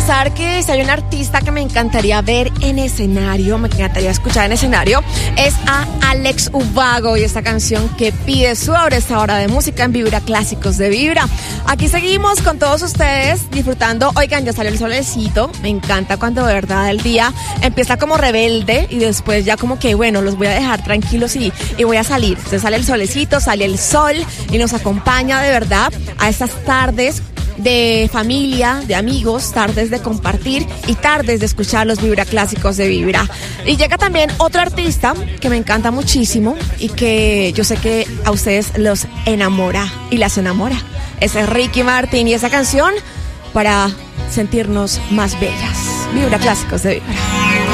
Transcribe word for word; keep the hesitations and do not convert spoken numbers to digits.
confesar que si hay un artista que me encantaría ver en escenario, me encantaría escuchar en escenario, es a Alex Ubago y esta canción que pide su hora, esta hora de música en Vibra Clásicos de Vibra. Aquí seguimos con todos ustedes disfrutando. Oigan, ya salió el solecito. Me encanta cuando de verdad el día empieza como rebelde y después ya como que, bueno, los voy a dejar tranquilos y, y voy a salir. Entonces sale el solecito, sale el sol y nos acompaña de verdad a estas tardes de familia, de amigos, tardes de compartir y tardes de escuchar los Vibra Clásicos de Vibra. Y llega también otro artista que me encanta muchísimo y que yo sé que a ustedes los enamora y las enamora. Ese es Ricky Martin y esa canción para sentirnos más bellas. Vibra Clásicos de Vibra.